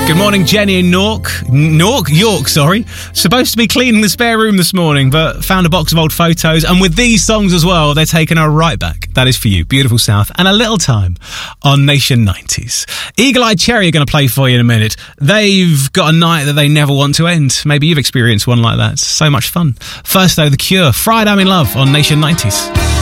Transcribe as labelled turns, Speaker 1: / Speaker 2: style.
Speaker 1: Good morning, Jenny in York, sorry. Supposed to be cleaning the spare room this morning, but found a box of old photos. And with these songs as well, they're taking her right back. That is for you. Beautiful South and A Little Time on Nation 90s. Eagle Eye Cherry are going to play for you in a minute. They've got a night that they never want to end. Maybe you've experienced one like that. It's so much fun. First, though, The Cure. Friday I'm in Love on Nation 90s.